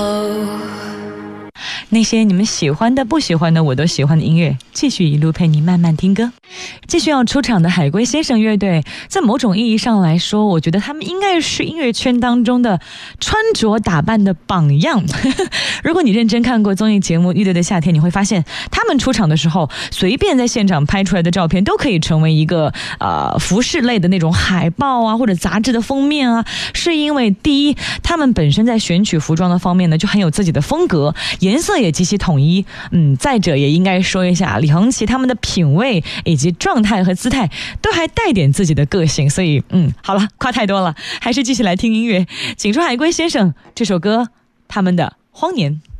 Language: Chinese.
那些你们喜欢的不喜欢的我都喜欢的音乐，继续一路陪你慢慢听歌。继续要出场的海龟先生乐队，在某种意义上来说，我觉得他们应该是音乐圈当中的穿着打扮的榜样。如果你认真看过综艺节目《乐队的夏天》，你会发现他们出场的时候，随便在现场拍出来的照片都可以成为一个服饰类的那种海报啊，或者杂志的封面啊。是因为第一，他们本身在选取服装的方面呢，就很有自己的风格，颜色也极其统一。再者也应该说一下李恒奇他们的品味以及状态和姿态都还带点自己的个性，所以好了，夸太多了，还是继续来听音乐。请出海龟先生这首歌，他们的荒年。